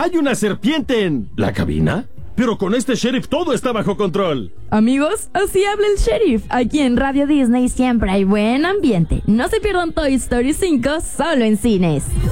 ¡Hay una serpiente en la cabina! Pero con este sheriff todo está bajo control. Amigos, así habla el sheriff. Aquí en Radio Disney siempre hay buen ambiente. No se pierdan Toy Story 5 solo en cines.